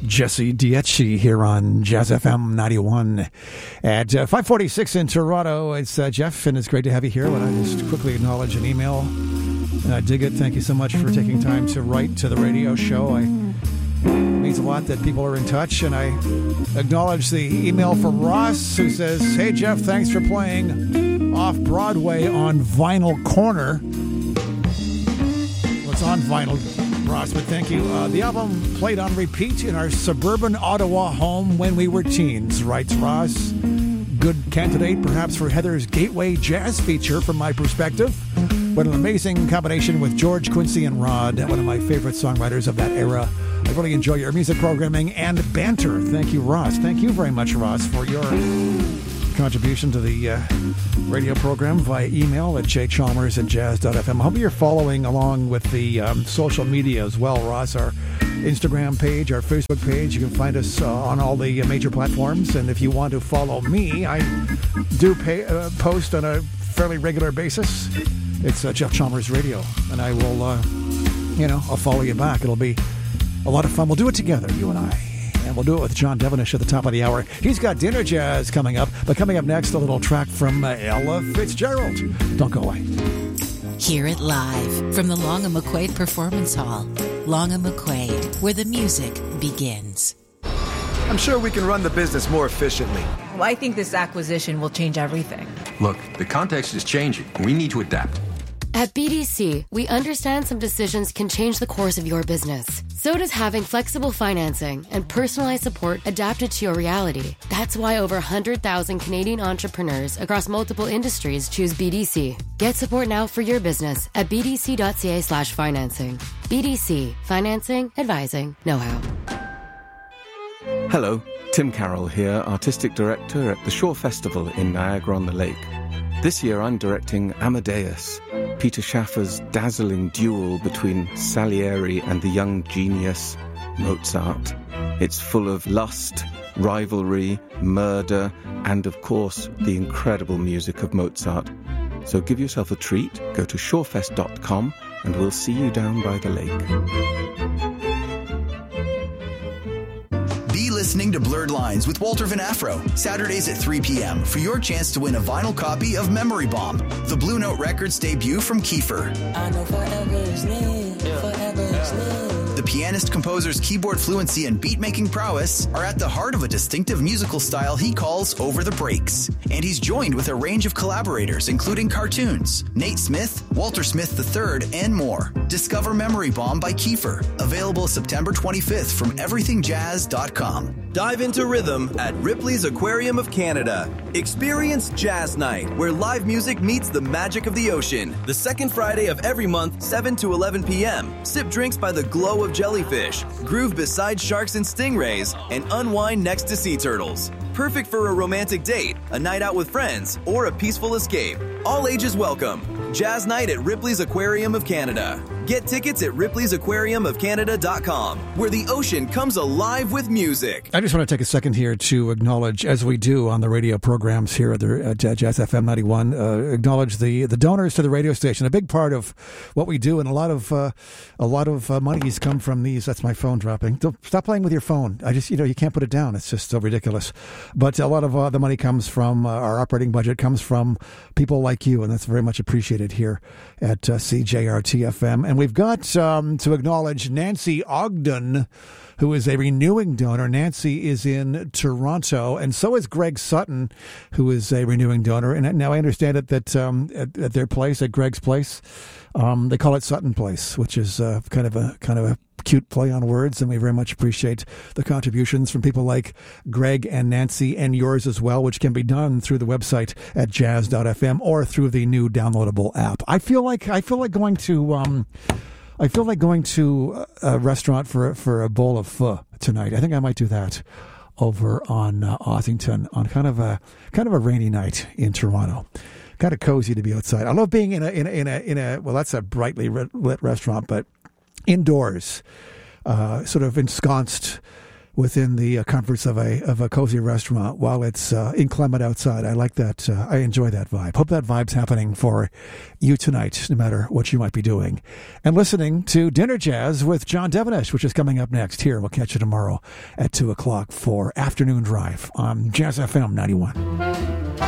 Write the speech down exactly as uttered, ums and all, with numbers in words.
Jesse Dietschy here on Jazz F M ninety-one at uh, five forty-six in Toronto. It's uh, Jeff, and it's great to have you here. When I just quickly acknowledge an email, and I dig it. Thank you so much for taking time to write to the radio show. I, it means a lot that people are in touch, and I acknowledge the email from Ross, who says, "Hey Jeff, thanks for playing Off Broadway on Vinyl Corner." Well, it's on vinyl, Ross, but thank you. Uh, the album played on repeat in our suburban Ottawa home when we were teens, writes Ross. Good candidate, perhaps, for Heather's Gateway Jazz feature from my perspective. What an amazing combination with George Quincy and Rod, one of my favorite songwriters of that era. I really enjoy your music programming and banter. Thank you, Ross. Thank you very much, Ross, for your contribution to the uh, radio program via email at j chalmers at jazz dot f m. I hope you're following along with the um, social media as well, Ross. Our Instagram page, our Facebook page. You can find us uh, on all the major platforms. And if you want to follow me, I do pay, uh, post on a fairly regular basis. It's uh, Jeff Chalmers Radio. And I will, uh, you know, I'll follow you back. It'll be a lot of fun. We'll do it together, you and I. And we'll do it with John Devenish at the top of the hour. He's got Dinner Jazz coming up. But coming up next, a little track from uh, Ella Fitzgerald. Don't go away. Hear it live from the Long and McQuaid Performance Hall. Long and McQuaid, where the music begins. I'm sure we can run the business more efficiently. Well, I think this acquisition will change everything. Look, the context is changing. We need to adapt. At B D C, we understand some decisions can change the course of your business. So does having flexible financing and personalized support adapted to your reality. That's why over one hundred thousand Canadian entrepreneurs across multiple industries choose B D C. Get support now for your business at bdc.ca slash financing. B D C. Financing, advising, know-how. Hello, Tim Carroll here, Artistic Director at the Shore Festival in Niagara-on-the-Lake. This year I'm directing Amadeus, Peter Schaffer's dazzling duel between Salieri and the young genius Mozart. It's full of lust, rivalry, murder, and of course, the incredible music of Mozart. So give yourself a treat, go to shorefest dot com, and we'll see you down by the lake. Listening to Blurred Lines with Walter Van Afro, Saturdays at three p.m. for your chance to win a vinyl copy of Memory Bomb, the Blue Note Records debut from Kiefer. I know forever is near, forever is near. The pianist composer's keyboard fluency and beat-making prowess are at the heart of a distinctive musical style he calls Over the Breaks. And he's joined with a range of collaborators, including cartoons, Nate Smith, Walter Smith the third, and more. Discover Memory Bomb by Kiefer, available September twenty-fifth from everything jazz dot com. Dive into rhythm at Ripley's Aquarium of Canada. Experience Jazz Night, where live music meets the magic of the ocean. The second Friday of every month, seven to eleven p.m. Sip drinks by the glow of jellyfish, groove beside sharks and stingrays, and unwind next to sea turtles. Perfect for a romantic date, a night out with friends, or a peaceful escape. All ages welcome. Jazz Night at Ripley's Aquarium of Canada. Get tickets at ripley's aquarium of canada dot com, where the ocean comes alive with music. I just want to take a second here to acknowledge, as we do on the radio programs here at, the, at Jazz F M ninety-one, uh, acknowledge the, the donors to the radio station. A big part of what we do, and a lot of uh, a lot of uh, monies come from these. That's my phone dropping. Don't stop playing with your phone. I just, you know, you can't put it down. It's just so ridiculous. But a lot of uh, the money comes from uh, our operating budget comes from people like you, and that's very much appreciated here at uh, C J R T F M. And we've got um, to acknowledge Nancy Ogden, who is a renewing donor. Nancy is in Toronto, and so is Greg Sutton, who is a renewing donor. And now I understand it that um, at, at their place, at Greg's place, um, they call it Sutton Place, which is uh, kind of a kind of a cute play on words, and we very much appreciate the contributions from people like Greg and Nancy, and yours as well, which can be done through the website at jazz dot f m or through the new downloadable app. I feel like I feel like going to um, I feel like going to a restaurant for for a bowl of pho tonight. I think I might do that over on uh, Ossington on kind of a kind of a rainy night in Toronto. Kind of cozy to be outside. I love being in a in a in a, in a well, that's a brightly lit restaurant, but indoors, uh, sort of ensconced within the uh, comforts of a of a cozy restaurant while it's uh, inclement outside. I like that. Uh, I enjoy that vibe. Hope that vibe's happening for you tonight, no matter what you might be doing. And listening to Dinner Jazz with John Devenish, which is coming up next here. We'll catch you tomorrow at two o'clock for Afternoon Drive on Jazz F M ninety-one.